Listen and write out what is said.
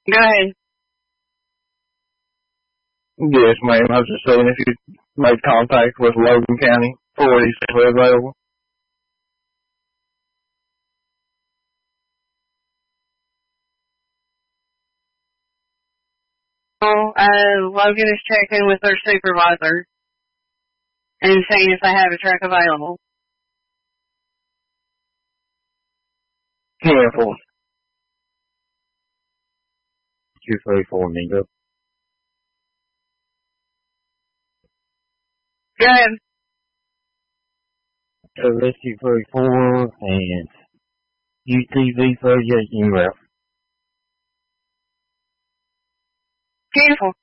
Go ahead. Yes, ma'am. I was just saying if you made contact with Logan County, 40 is still available. Logan is checking with their supervisor and seeing if they have a truck available. Careful. 234, Mingo. Go ahead. So that's 234 and UTV 38 route. Beautiful.